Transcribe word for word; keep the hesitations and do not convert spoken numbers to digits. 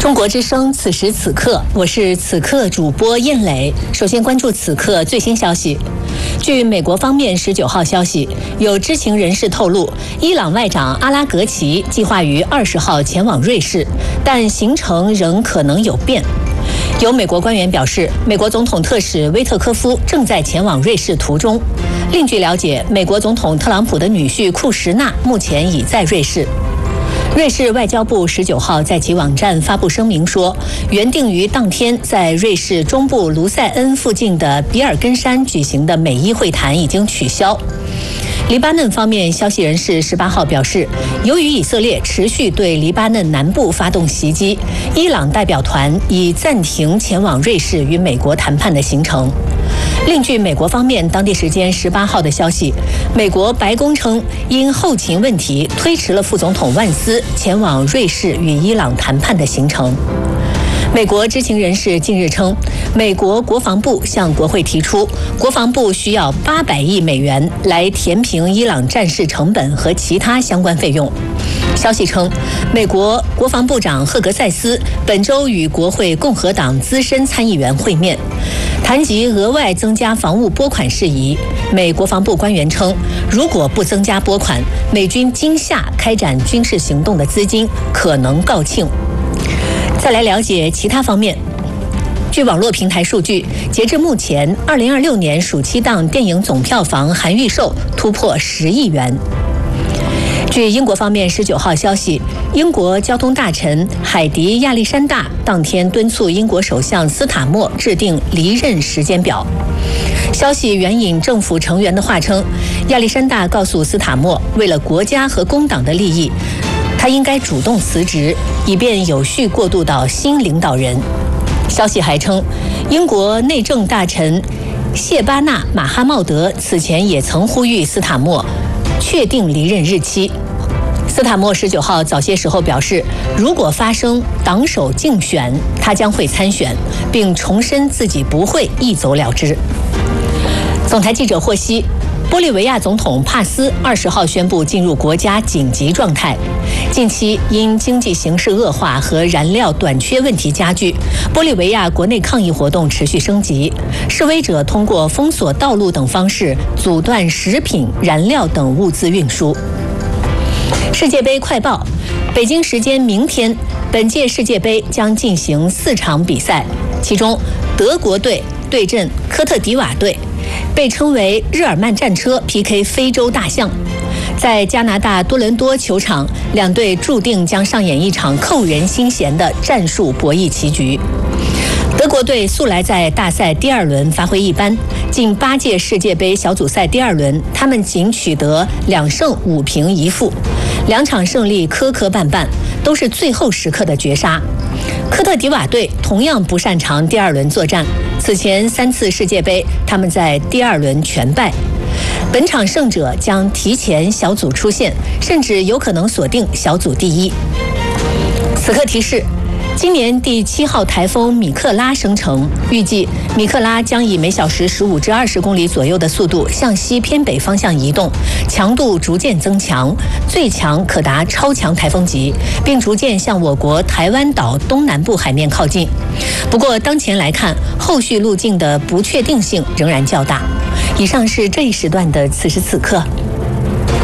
中国之声，此时此刻，我是此刻主播燕磊。首先关注此刻最新消息。据美国方面十九号消息，有知情人士透露，伊朗外长阿拉格齐计划于二十号前往瑞士，但行程仍可能有变。有美国官员表示，美国总统特使威特科夫正在前往瑞士途中。另据了解，美国总统特朗普的女婿库什纳目前已在瑞士。瑞士外交部十九号在其网站发布声明说，原定于当天在瑞士中部卢塞恩附近的比尔根山举行的美伊会谈已经取消。黎巴嫩方面消息人士十八号表示，由于以色列持续对黎巴嫩南部发动袭击，伊朗代表团已暂停前往瑞士与美国谈判的行程。另据美国方面当地时间十八号的消息，美国白宫称因后勤问题推迟了副总统万斯前往瑞士与伊朗谈判的行程。美国知情人士近日称，美国国防部向国会提出，国防部需要八百亿美元来填平伊朗战事成本和其他相关费用。消息称，美国国防部长赫格塞斯本周与国会共和党资深参议员会面，谈及额外增加防务拨款事宜。美国防部官员称，如果不增加拨款，美军今夏开展军事行动的资金可能告罄。再来了解其他方面。据网络平台数据，截至目前，二零二六年暑期档电影总票房含预售突破十亿元。据英国方面十九号消息，英国交通大臣海迪亚历山大当天敦促英国首相斯塔默制定离任时间表。消息援引政府成员的话称，亚历山大告诉斯塔默，为了国家和工党的利益，他应该主动辞职，以便有序过渡到新领导人。消息还称，英国内政大臣谢巴纳·马哈茂德此前也曾呼吁斯塔默确定离任日期。斯塔默十九号早些时候表示，如果发生党首竞选，他将会参选，并重申自己不会一走了之。总台记者获悉，玻利维亚总统帕斯二十号宣布进入国家紧急状态。近期因经济形势恶化和燃料短缺问题加剧，玻利维亚国内抗议活动持续升级，示威者通过封锁道路等方式阻断食品、燃料等物资运输。世界杯快报，北京时间明天，本届世界杯将进行四场比赛，其中德国队对阵科特迪瓦队，被称为日耳曼战车 P K 非洲大象。在加拿大多伦多球场，两队注定将上演一场扣人心弦的战术博弈棋局。德国队素来在大赛第二轮发挥一般，近八届世界杯小组赛第二轮，他们仅取得两胜五平一负，两场胜利磕磕绊绊，都是最后时刻的绝杀。科特迪瓦队同样不擅长第二轮作战，此前三次世界杯，他们在第二轮全败。本场胜者将提前小组出线，甚至有可能锁定小组第一。此刻提示，今年第七号台风米克拉生成，预计米克拉将以每小时十五至二十公里左右的速度向西偏北方向移动，强度逐渐增强，最强可达超强台风级，并逐渐向我国台湾岛东南部海面靠近。不过当前来看，后续路径的不确定性仍然较大。以上是这一时段的此时此刻。